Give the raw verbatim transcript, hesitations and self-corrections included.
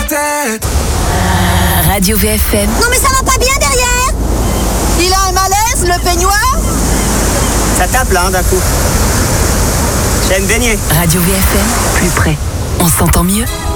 tête. Radio V F M. Non mais ça va pas bien derrière. Il a un malaise, le peignoir. Ça tape là, hein, d'un coup. J'aime baigner. Radio V F M, plus près. On s'entend mieux.